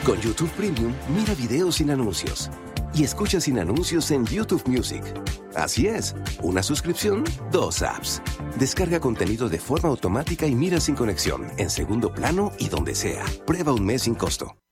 Con YouTube Premium, mira videos sin anuncios y escucha sin anuncios en YouTube Music. Así es, una suscripción, 2 apps. Descarga contenido de forma automática y mira sin conexión, en segundo plano y donde sea. Prueba un mes sin costo.